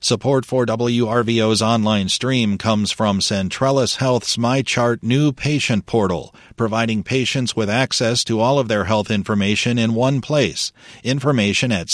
Support for WRVO's online stream comes from Centrellis Health's MyChart new patient portal, providing patients with access to all of their health information in one place. Information at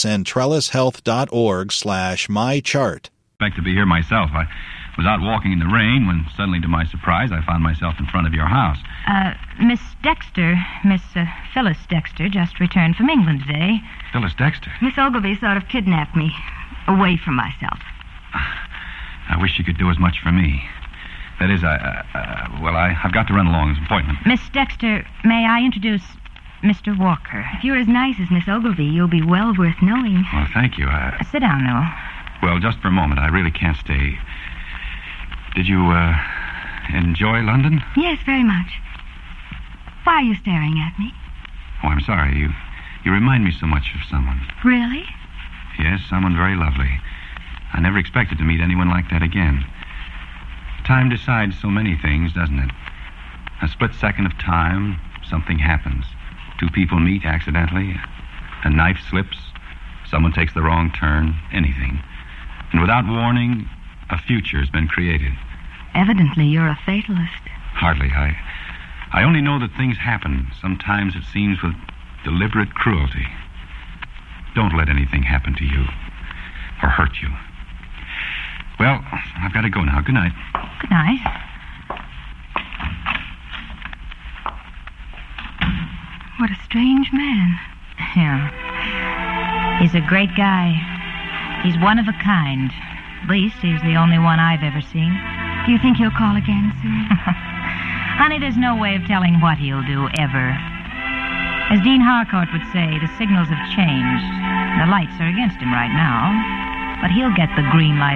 centrellishealth.org/mychart. Expect to be here myself. I was out walking in the rain when suddenly, to my surprise, I found myself in front of your house. Miss Phyllis Dexter just returned from England today. Phyllis Dexter? Miss Ogilvy sort of kidnapped me away from myself. I wish you could do as much for me. That is, I've got to run along. It's an appointment. Miss Dexter, may I introduce Mr. Walker? If you're as nice as Miss Ogilvy, you'll be well worth knowing. Well, thank you. Sit down, Noel. Well, just for a moment. I really can't stay. Did you, enjoy London? Yes, very much. Why are you staring at me? Oh, I'm sorry. You remind me so much of someone. Really? Yes, someone very lovely. I never expected to meet anyone like that again. Time decides so many things, doesn't it? A split second of time, something happens. Two people meet accidentally. A knife slips. Someone takes the wrong turn. Anything. And without warning, a future has been created. Evidently, you're a fatalist. Hardly. I only know that things happen. Sometimes it seems with deliberate cruelty. Don't let anything happen to you or hurt you. Well, I've got to go now. Good night. Good night. What a strange man. Yeah. He's a great guy. He's one of a kind. At least he's the only one I've ever seen. Do you think he'll call again soon? Honey, there's no way of telling what he'll do, ever. As Dean Harcourt would say, the signals have changed. The lights are against him right now. But he'll get the green light